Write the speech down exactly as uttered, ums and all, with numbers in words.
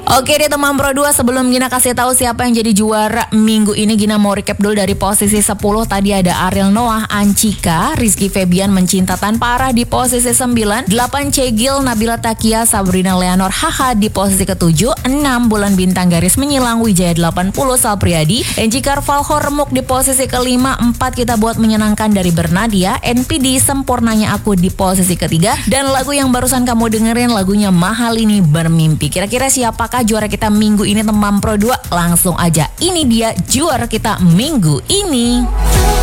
Oke deh teman Pro dua, sebelum Gina kasih tahu siapa yang jadi juara minggu ini, Gina mau recap dulu dari posisi sepuluh. Tadi ada Ariel Noah, Ancika, Rizky Febian, Mencinta Tanpa Arah di posisi sembilan, delapan Cegil, Nabila Takia, Sabrina Leonor, Haha di posisi ketujuh, enam Bulan Bintang Garis Menyilang, Wijaya delapan puluh, Sal Priadi, Enci Carvalho Remuk di posisi kelima, empat Kita Buat Menyenangkan dari Bernadia, N P D Sempurnanya Aku di posisi ketiga, dan lagu yang barusan kamu dengerin lagunya Mahal Ini Bermimpi. Kira-kira siapakah juara kita minggu ini teman Pro dua? Langsung aja, ini dia juara kita minggu ini.